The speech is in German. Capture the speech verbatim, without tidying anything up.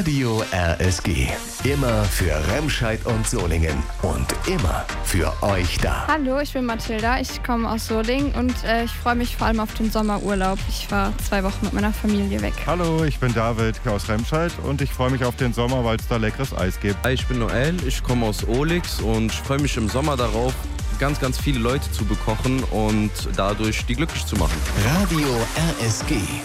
Radio R S G. Immer für Remscheid und Solingen und immer für euch da. Hallo, ich bin Mathilda, ich komme aus Solingen und äh, ich freue mich vor allem auf den Sommerurlaub. Ich war zwei Wochen mit meiner Familie weg. Hallo, ich bin David aus Remscheid und ich freue mich auf den Sommer, weil es da leckeres Eis gibt. Hi, ich bin Noel, ich komme aus Olix und ich freue mich im Sommer darauf, ganz, ganz viele Leute zu bekochen und dadurch die glücklich zu machen. Radio R S G.